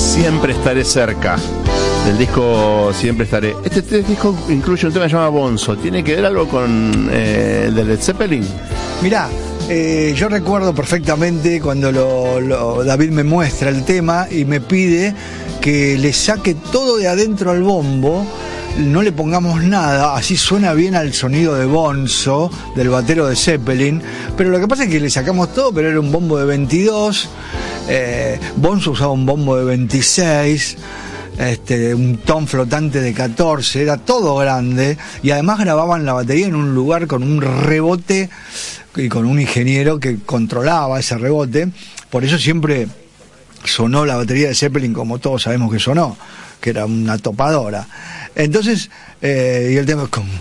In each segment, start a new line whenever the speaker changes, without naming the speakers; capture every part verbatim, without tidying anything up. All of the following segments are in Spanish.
Siempre estaré cerca. Del disco Siempre estaré. Este, este disco incluye un tema que se llama Bonzo. ¿Tiene que ver algo con eh, el de Led Zeppelin?
Mirá, eh, yo recuerdo perfectamente cuando lo, lo, David me muestra el tema y me pide que le saque todo de adentro al bombo, no le pongamos nada, así suena bien al sonido de Bonzo, del batero de Zeppelin, pero lo que pasa es que le sacamos todo, pero era un bombo de veintidós, eh, Bonzo usaba un bombo de veintiséis, este, un tom flotante de catorce, era todo grande, y además grababan la batería en un lugar con un rebote y con un ingeniero que controlaba ese rebote, por eso siempre sonó la batería de Zeppelin como todos sabemos que sonó, que era una topadora. Entonces, eh, y el tema es con...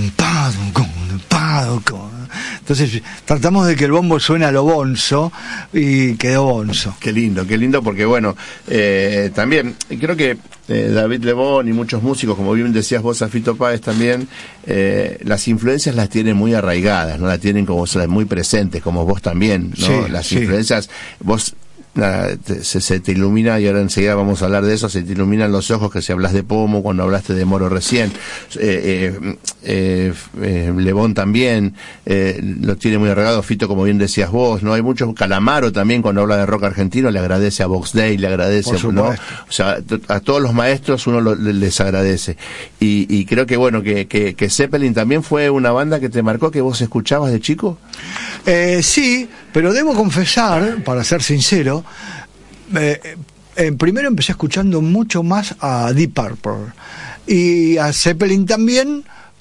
Entonces tratamos de que el bombo suene a lo Bonzo y quedó Bonzo.
Qué lindo, qué lindo, porque bueno, eh, también creo que eh, David Lebón y muchos músicos, como bien decías vos, a Fito Páez también, eh, las influencias las tienen muy arraigadas, no las tienen como muy presentes, como vos también, ¿no?
Sí,
las
sí.
influencias, vos... Nada, te, se, se te ilumina, y ahora enseguida vamos a hablar de eso, se te iluminan los ojos que si hablas de Pomo, cuando hablaste de Moro recién, eh, eh, eh, eh, Lebón también, eh, lo tiene muy arraigado, Fito como bien decías vos, ¿no? Hay muchos, Calamaro también cuando habla de rock argentino le agradece a Box Day, le agradece, ¿no? O sea, a todos los maestros uno lo, les agradece, y, y creo que bueno, que, que, que Zeppelin también fue una banda que te marcó, que vos escuchabas de chico.
Eh, sí, pero debo confesar, para ser sincero, eh, eh, primero empecé escuchando mucho más a Deep Purple y a Zeppelin también,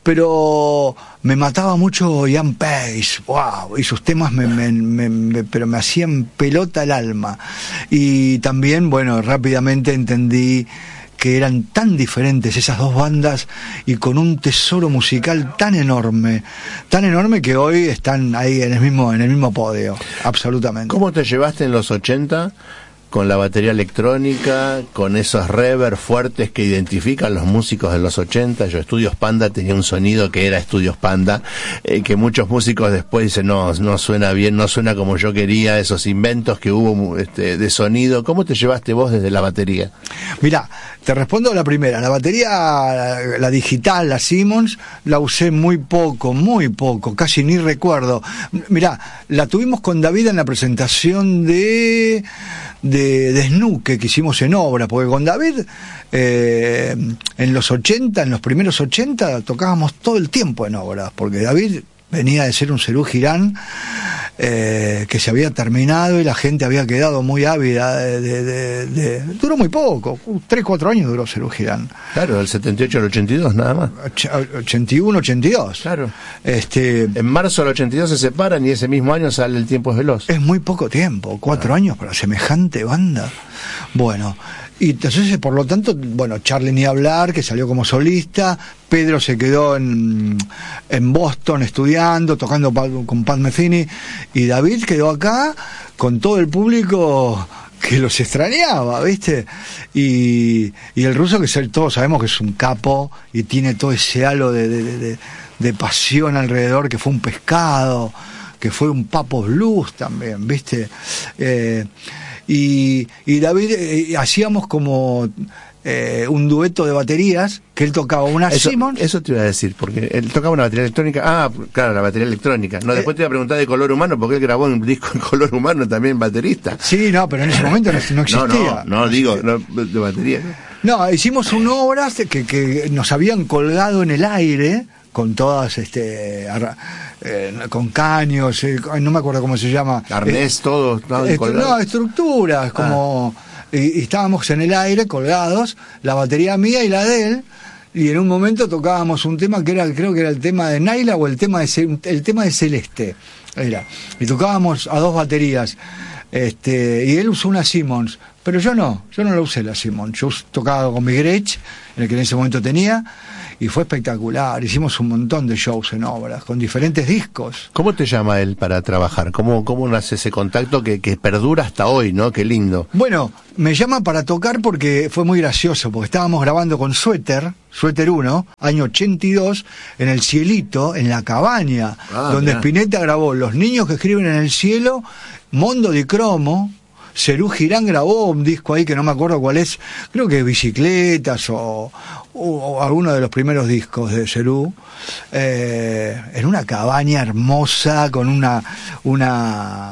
pero me mataba mucho Ian Pace, wow, y sus temas me, me, me, me, pero me hacían pelota el alma. Y también, bueno, rápidamente entendí que eran tan diferentes esas dos bandas y con un tesoro musical tan enorme, tan enorme que hoy están ahí en el mismo, en el mismo podio, absolutamente.
¿Cómo te llevaste en los ochenta con la batería electrónica, con esos reverb fuertes que identifican los músicos de los ochenta? Yo, Estudios Panda tenía un sonido que era Estudios Panda, eh, que muchos músicos después dicen, no, no suena bien, no suena como yo quería, esos inventos que hubo este, de sonido. ¿Cómo te llevaste vos desde la batería?
Mirá, te respondo a la primera. La batería, la, la digital, la Simmons, la usé muy poco, muy poco, casi ni recuerdo. Mirá, la tuvimos con David en la presentación de... de, de Snuke que hicimos en obra, porque con David eh, en los ochenta, en los primeros ochenta tocábamos todo el tiempo en obras, porque David venía de ser un Serú Girán eh, que se había terminado y la gente había quedado muy ávida de, de, de, de... duró muy poco, tres, cuatro años duró Serú Girán.
Claro, del setenta y ocho al ochenta y dos nada más.
ochenta y uno, ochenta y dos.
Claro.
Este,
en marzo del ochenta y dos se separan y ese mismo año sale El tiempo es veloz.
Es muy poco tiempo, cuatro ah. años para semejante banda. Bueno, y entonces, por lo tanto, bueno, Charlie ni hablar, que salió como solista, Pedro se quedó en, en Boston estudiando, tocando con Pat Metheny, y David quedó acá con todo el público que los extrañaba, ¿viste? Y, y el ruso, que todos sabemos que es un capo y tiene todo ese halo de, de, de, de pasión alrededor, que fue un pescado, que fue un Papo Blues también, ¿viste? Eh, y, y David eh, hacíamos como eh, un dueto de baterías, que él tocaba una
eso,
Simmons.
Eso te iba a decir, porque él tocaba una batería electrónica. Ah, claro, la batería electrónica. No, después eh, te iba a preguntar de Color Humano, porque él grabó un disco en Color Humano también, baterista.
Sí, no, pero en ese momento no, no existía.
No, no, no digo, no, de batería.
No, hicimos un obras que, que nos habían colgado en el aire, con todas, este, eh, con caños, eh, no me acuerdo cómo se llama.
Arnés, eh, todo. todo
est no, estructuras, como... Ah. Y, y estábamos en el aire, colgados, la batería mía y la de él, y en un momento tocábamos un tema que era, creo que era el tema de Naila o el tema de, el tema de Celeste, era. Y tocábamos a dos baterías, este, y él usó una Simmons, pero yo no, yo no la usé la Simmons, yo tocaba con mi Gretsch, en el que en ese momento tenía, y fue espectacular. Hicimos un montón de shows en obras, con diferentes discos.
¿Cómo te llama él para trabajar? ¿Cómo, cómo nace ese contacto que, que perdura hasta hoy, ¿no? Qué lindo.
Bueno, me llama para tocar porque fue muy gracioso, porque estábamos grabando con Suéter, Suéter uno, año ochenta y dos, en el Cielito, en La Cabaña, ah, donde mirá. Spinetta grabó Los niños que escriben en el cielo, Mondo di Cromo, Serú Girán grabó un disco ahí que no me acuerdo cuál es, creo que Bicicletas o, o, o alguno de los primeros discos de Serú, eh, en una cabaña hermosa con una una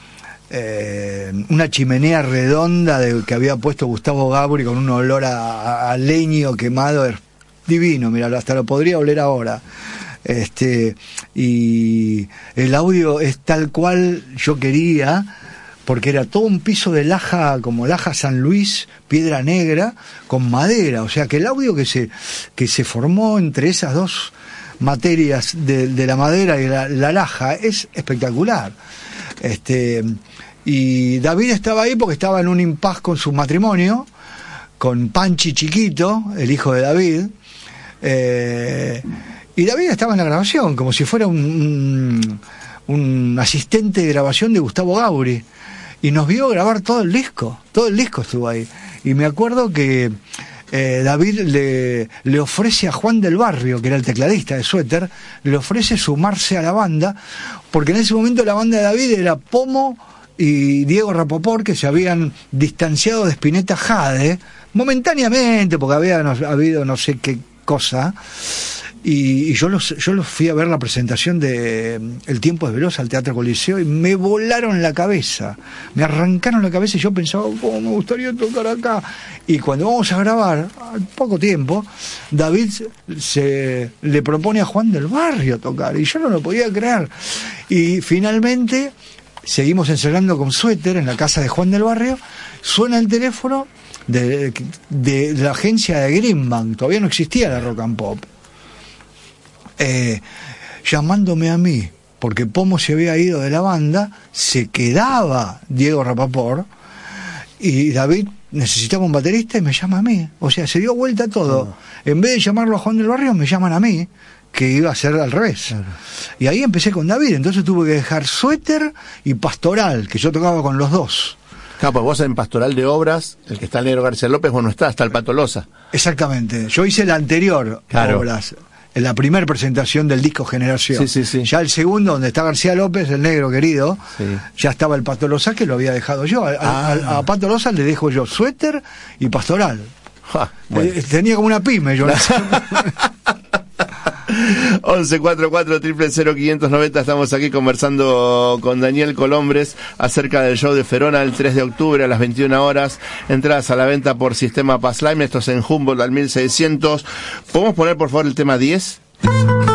eh, una chimenea redonda de, que había puesto Gustavo Gabri con un olor a, a leño quemado divino, mira, hasta lo podría oler ahora. Este, y el audio es tal cual yo quería, porque era todo un piso de laja, como laja San Luis, piedra negra, con madera, o sea que el audio que se, que se formó entre esas dos materias de, de la madera y la, la laja es espectacular. Este, y David estaba ahí porque estaba en un impas con su matrimonio, con Panchi Chiquito, el hijo de David, eh, y David estaba en la grabación, como si fuera un, un, un asistente de grabación de Gustavo Gabri. Y nos vio grabar todo el disco, todo el disco estuvo ahí. Y me acuerdo que eh, David le, le ofrece a Juan del Barrio, que era el tecladista de Suéter, le ofrece sumarse a la banda, porque en ese momento la banda de David era Pomo y Diego Rapoport, que se habían distanciado de Spinetta Jade, momentáneamente, porque había no, habido no sé qué cosa. Y, y yo los yo los fui a ver la presentación de El Tiempo es Veloz al Teatro Coliseo y me volaron la cabeza, me arrancaron la cabeza y yo pensaba, oh, me gustaría tocar acá. Y cuando vamos a grabar, al poco tiempo, David se le propone a Juan del Barrio tocar y yo no lo podía creer. Y finalmente seguimos ensayando con Suéter en la casa de Juan del Barrio, suena el teléfono de, de, de la agencia de Greenbank, todavía no existía la Rock and Pop. Eh, llamándome a mí, porque Pomo se había ido de la banda, se quedaba Diego Rapoport y David necesitaba un baterista y me llama a mí. O sea, se dio vuelta todo. Claro. En vez de llamarlo a Juan del Barrio, me llaman a mí, que iba a ser al revés. Claro. Y ahí empecé con David, entonces tuve que dejar Suéter y Pastoral, que yo tocaba con los dos.
Claro, pues vos en Pastoral de Obras, el que está el Negro García López, vos no estás, está el Pato Loza.
Exactamente, yo hice la anterior, claro. Obras. En la primera presentación del disco Generación.
Sí, sí, sí.
Ya el segundo, donde está García López, el negro querido, sí. Ya estaba el Pato Loza, que lo había dejado yo. A, ah. a, a Pato Loza le dejo yo Suéter y Pastoral. Ja, bueno. eh, tenía como una pyme yo.
once cuarenta y cuatro, cero cero cero, quinientos noventa. Estamos aquí conversando con Daniel Colombres acerca del show de Ferona el tres de octubre a las veintiuna horas. Entradas a la venta por sistema Passline. Esto es en Humboldt al mil seiscientos. ¿Podemos poner por favor el tema diez?